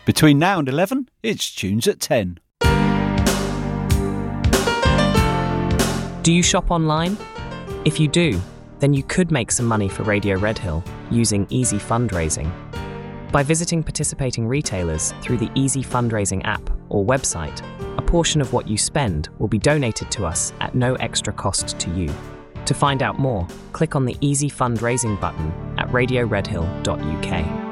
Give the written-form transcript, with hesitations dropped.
Between now and 11, it's Tunes at 10. Do you shop online? If you do, then you could make some money for Radio Redhill using Easy Fundraising. By visiting participating retailers through the Easy Fundraising app or website, a portion of what you spend will be donated to us at no extra cost to you. To find out more, click on the Easy Fundraising button at radioredhill.uk.